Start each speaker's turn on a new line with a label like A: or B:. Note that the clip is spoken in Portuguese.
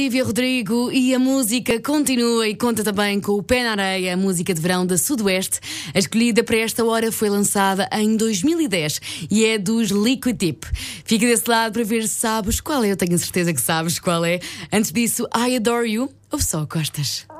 A: Olivia Rodrigo, e a música continua e conta também com o Pé na Areia, a música de verão da Sudoeste. A escolhida para esta hora foi lançada em 2010 e é dos Liquid Tip. Fica desse lado para ver se sabes qual é, eu tenho certeza que sabes qual é. Antes disso, I Adore You ou só Costas.